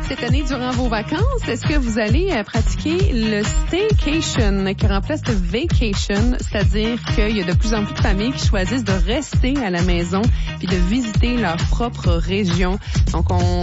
Cette année, durant vos vacances, est-ce que vous allez pratiquer le staycation qui remplace le vacation, c'est-à-dire qu'il y a de plus en plus de familles qui choisissent de rester à la maison puis de visiter leur propre région. Donc, on